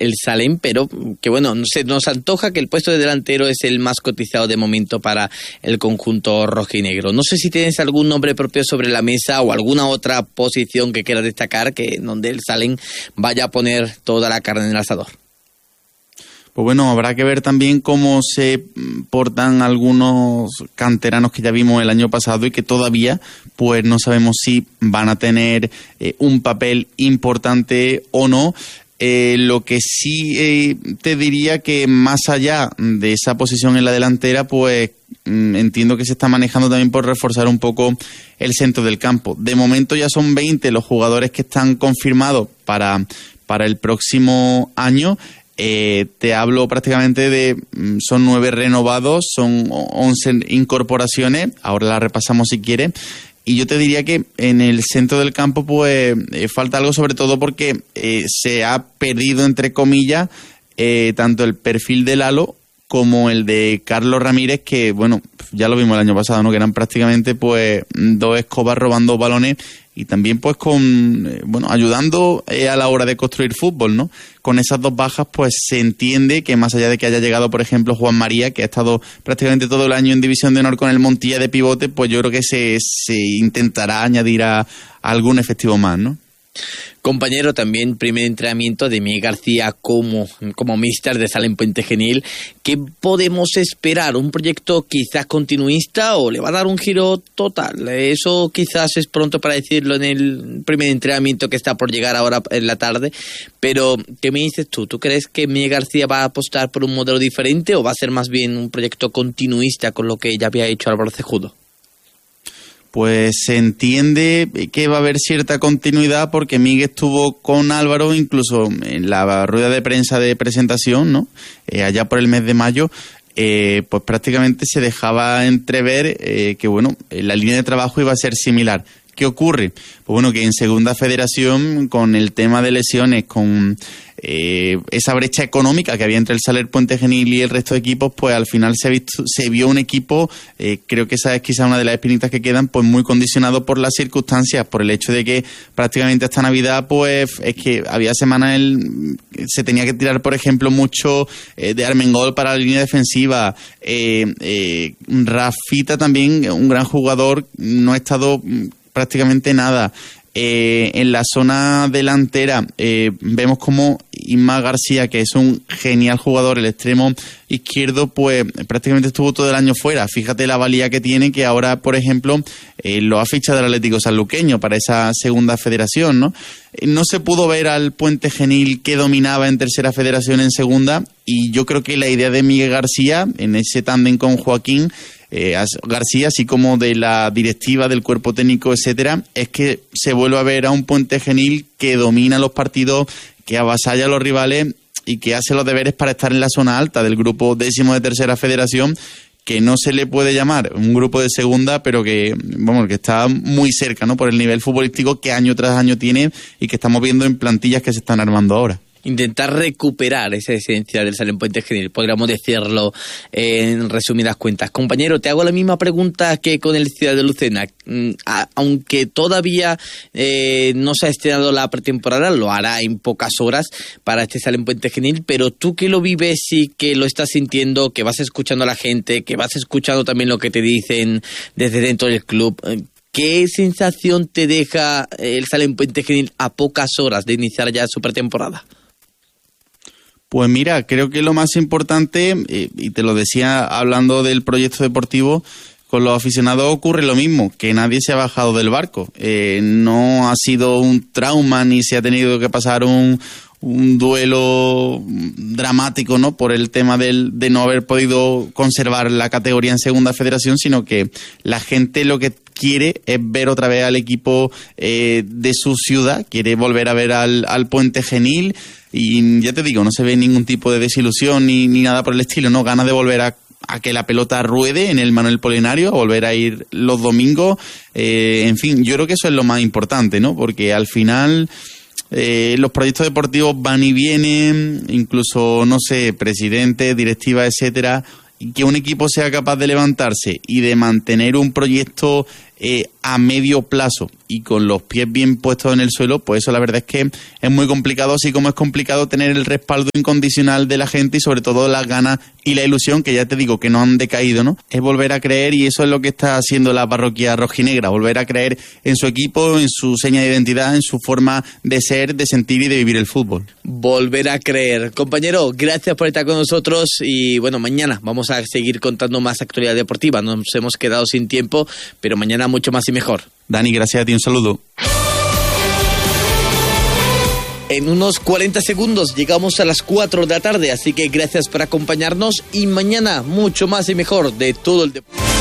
el Salem, pero que bueno, se nos antoja que el puesto de delantero es el más cotizado de momento para el conjunto rojinegro. No sé si tienes algún nombre propio sobre la mesa o alguna otra posición que quieras destacar, que donde el Salem vaya a poner toda la carne en el asador. Pues bueno, habrá que ver también cómo se portan algunos canteranos que ya vimos el año pasado y que todavía pues no sabemos si van a tener un papel importante o no. Lo que sí te diría que más allá de esa posición en la delantera, pues entiendo que se está manejando también por reforzar un poco el centro del campo. De momento ya son 20 los jugadores que están confirmados para el próximo año. Te hablo prácticamente son 9 renovados, son 11 incorporaciones, ahora la repasamos si quieres, y yo te diría que en el centro del campo pues falta algo, sobre todo porque se ha perdido, entre comillas, tanto el perfil de Lalo como el de Carlos Ramírez, que bueno, ya lo vimos el año pasado, ¿no? Que eran prácticamente pues 2 escobas robando balones y también pues ayudando a la hora de construir fútbol, ¿no? Con esas 2 bajas pues se entiende que más allá de que haya llegado, por ejemplo, Juan María, que ha estado prácticamente todo el año en División de Honor con el Montilla de pivote, pues yo creo que se intentará añadir a algún efectivo más, ¿no? Compañero, también primer entrenamiento de Miguel García como míster de Salem Puente Genil. ¿Qué podemos esperar? ¿Un proyecto quizás continuista o le va a dar un giro total? Eso quizás es pronto para decirlo en el primer entrenamiento que está por llegar ahora en la tarde, pero ¿qué me dices tú? ¿Tú crees que Miguel García va a apostar por un modelo diferente o va a ser más bien un proyecto continuista con lo que ya había hecho Álvaro Cejudo? Pues se entiende que va a haber cierta continuidad porque Miguel estuvo con Álvaro incluso en la rueda de prensa de presentación, ¿no? Allá por el mes de mayo, pues prácticamente se dejaba entrever que bueno, la línea de trabajo iba a ser similar. ¿Qué ocurre? Pues bueno, que en Segunda Federación, con el tema de lesiones, con esa brecha económica que había entre el Saler Puente Genil y el resto de equipos, pues al final se vio un equipo, creo que esa es quizá una de las espinitas que quedan, pues muy condicionado por las circunstancias, por el hecho de que prácticamente hasta Navidad, pues es que había semanas se tenía que tirar, por ejemplo, mucho de Armengol para la línea defensiva. Rafita también, un gran jugador, no ha estado prácticamente nada. En la zona delantera vemos como Isma García, que es un genial jugador, el extremo izquierdo, pues prácticamente estuvo todo el año fuera. Fíjate la valía que tiene, que ahora, por ejemplo, lo ha fichado el Atlético Sanluqueño para esa Segunda Federación, ¿no? No se pudo ver al Puente Genil que dominaba en Tercera Federación en Segunda, y yo creo que la idea de Miguel García, en ese tándem con Joaquín García, así como de la directiva, del cuerpo técnico, etcétera, es que se vuelva a ver a un Puente Genil que domina los partidos, que avasalla a los rivales y que hace los deberes para estar en la zona alta del grupo 10º de Tercera Federación, que no se le puede llamar un grupo de segunda, pero que está muy cerca, ¿no? Por el nivel futbolístico que año tras año tiene y que estamos viendo en plantillas que se están armando ahora. Intentar recuperar esa esencia del Salem Puente Genil, podríamos decirlo en resumidas cuentas. Compañero, te hago la misma pregunta que con el Ciudad de Lucena. Aunque todavía no se ha estrenado la pretemporada, lo hará en pocas horas para este Salem Puente Genil, pero tú que lo vives y que lo estás sintiendo, que vas escuchando a la gente, que vas escuchando también lo que te dicen desde dentro del club, ¿qué sensación te deja el Salem Puente Genil a pocas horas de iniciar ya su pretemporada? Pues mira, creo que lo más importante, y te lo decía hablando del proyecto deportivo, con los aficionados ocurre lo mismo, que nadie se ha bajado del barco. No ha sido un trauma ni se ha tenido que pasar un duelo dramático, ¿no? Por el tema de no haber podido conservar la categoría en Segunda Federación, sino que la gente lo que quiere es ver otra vez al equipo de su ciudad, quiere volver a ver al Puente Genil, y ya te digo, no se ve ningún tipo de desilusión ni nada por el estilo, ¿no? Ganas de volver a que la pelota ruede en el Manuel Polinario, a volver a ir los domingos, en fin, yo creo que eso es lo más importante, ¿no? Porque al final los proyectos deportivos van y vienen, incluso, no sé, presidente, directiva, etcétera, y que un equipo sea capaz de levantarse y de mantener un proyecto a medio plazo y con los pies bien puestos en el suelo, pues eso la verdad es que es muy complicado, así como es complicado tener el respaldo incondicional de la gente y sobre todo las ganas y la ilusión, que ya te digo que no han decaído, ¿no? Es volver a creer, y eso es lo que está haciendo la parroquia rojinegra, volver a creer en su equipo, en su seña de identidad, en su forma de ser, de sentir y de vivir el fútbol. Volver a creer. Compañero, gracias por estar con nosotros y bueno, mañana vamos a seguir contando más actualidad deportiva. Nos hemos quedado sin tiempo, pero mañana mucho más y mejor. Dani, gracias a ti, un saludo. En unos 40 segundos llegamos a las 4 de la tarde, así que gracias por acompañarnos y mañana mucho más y mejor de todo el deporte.